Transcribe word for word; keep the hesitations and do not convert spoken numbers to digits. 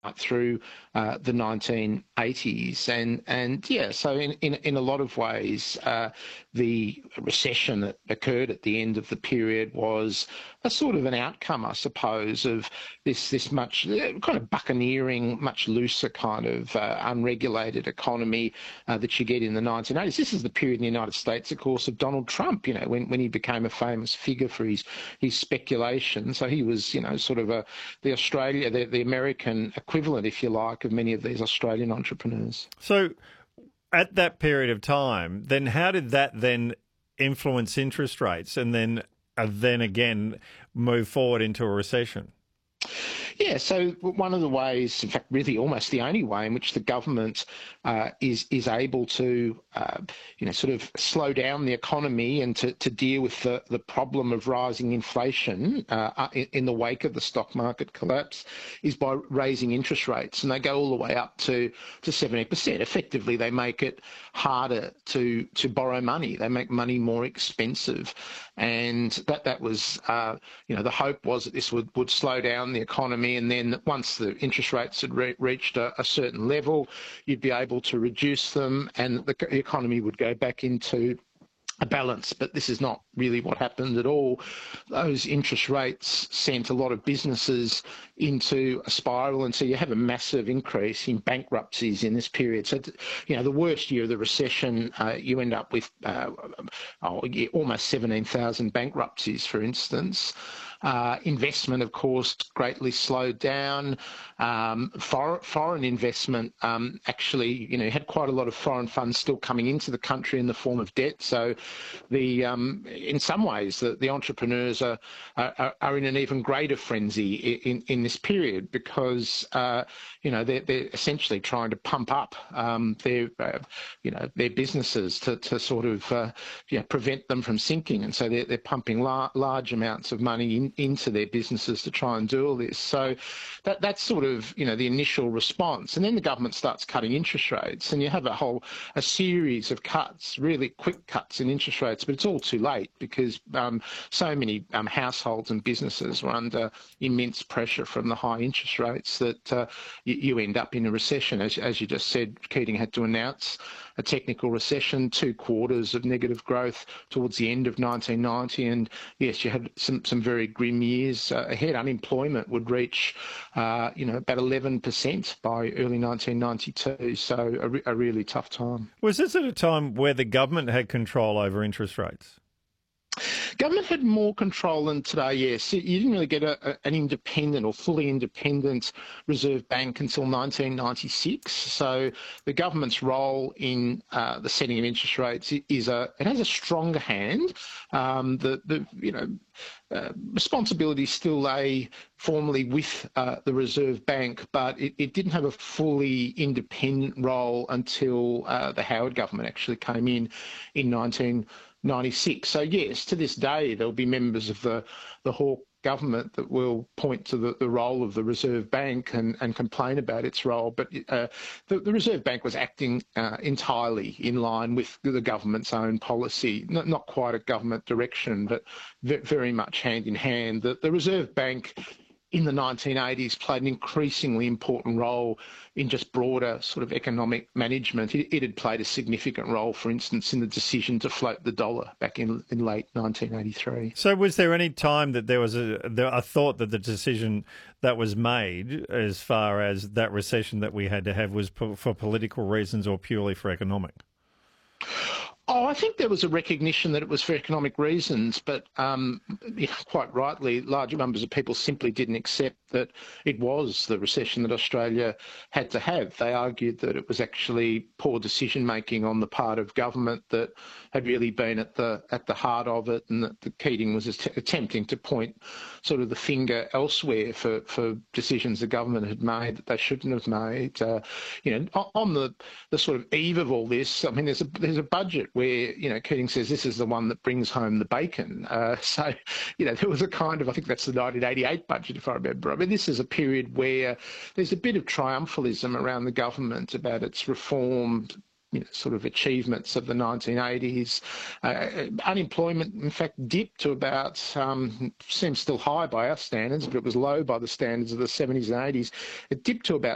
through uh, the nineteen eighties. And, and yeah, so in, in, in a lot of ways, uh, the recession that occurred at the end of the period was a sort of an outcome, I suppose, of this this much kind of buccaneering, much looser kind of uh, unregulated economy uh, that you get in the nineteen eighties. This is the period in the United States, of course, of Donald Trump, you know, when, when he became a famous figure for his, his speculation. So he was, you know, sort of a the Australia, the, the American equivalent, if you like, of many of these Australian entrepreneurs. So at that period of time, then how did that then influence interest rates and then uh, then again move forward into a recession? Yeah, so one of the ways, in fact, really almost the only way in which the government uh, is is able to, uh, you know, sort of slow down the economy and to, to deal with the, the problem of rising inflation uh, in, in the wake of the stock market collapse is by raising interest rates. And they go all the way up to, to seventy percent. Effectively, they make it harder to, to borrow money. They make money more expensive. And that, that was, uh, you know, the hope was that this would, would slow down the economy, and then once the interest rates had re- reached a, a certain level, you'd be able to reduce them and the economy would go back into a balance. But this is not really what happened at all. Those interest rates sent a lot of businesses into a spiral, and so you have a massive increase in bankruptcies in this period. So, you know, the worst year of the recession, uh, you end up with uh, oh, yeah, almost seventeen thousand bankruptcies, for instance. Uh, investment, of course, greatly slowed down. Um, for, foreign investment um, actually, you know, had quite a lot of foreign funds still coming into the country in the form of debt. So, the um, in some ways, the, the entrepreneurs are, are are in an even greater frenzy in in this period because uh, you know they're they're essentially trying to pump up um, their uh, you know their businesses to to sort of uh, you know, prevent them from sinking, and so they're they're pumping la- large amounts of money in, into their businesses to try and do all this. So that that's sort of, you know, the initial response. And then the government starts cutting interest rates, and you have a whole a series of cuts, really quick cuts in interest rates, but it's all too late because um, so many um, households and businesses were under immense pressure from the high interest rates that uh, you, you end up in a recession. As, as you just said, Keating had to announce a technical recession, two quarters of negative growth towards the end of nineteen ninety. And yes, you had some, some very grim years uh, ahead. Unemployment would reach, uh, you know, about eleven percent by early nineteen ninety-two. So a, re- a really tough time. Was this at a time where the government had control over interest rates? Government had more control than today, yes. You didn't really get a, a, an independent or fully independent Reserve Bank until nineteen ninety-six. So the government's role in uh, the setting of interest rates is a it has a stronger hand. Um, the the you know uh, responsibility still lay formally with uh, the Reserve Bank, but it, it didn't have a fully independent role until uh, the Howard government actually came in in nineteen ninety-six. So yes, to this day, there'll be members of the, the Hawke government that will point to the, the role of the Reserve Bank and, and complain about its role. But uh, the, the Reserve Bank was acting uh, entirely in line with the government's own policy, not, not quite a government direction, but very much hand in hand. The, the Reserve Bank in the nineteen eighties played an increasingly important role in just broader sort of economic management. It, it had played a significant role, for instance, in the decision to float the dollar back in, in late nineteen eighty-three. So was there any time that there was a, a thought that the decision that was made as far as that recession that we had to have was po- for political reasons or purely for economic? Oh, I think there was a recognition that it was for economic reasons, but um, yeah, quite rightly, large numbers of people simply didn't accept that it was the recession that Australia had to have. They argued that it was actually poor decision-making on the part of government that had really been at the at the heart of it, and that the Keating was att- attempting to point sort of the finger elsewhere for, for decisions the government had made that they shouldn't have made. Uh, you know, on the, the sort of eve of all this, I mean, there's a there's a budget where, you know, Keating says this is the one that brings home the bacon. Uh, so, you know, there was a kind of, I think that's the nineteen eighty-eight budget, if I remember. I mean, this is a period where there's a bit of triumphalism around the government about its reform, you know, sort of achievements of the nineteen eighties. Uh, unemployment, in fact, dipped to about, um, seems still high by our standards, but it was low by the standards of the seventies and eighties. It dipped to about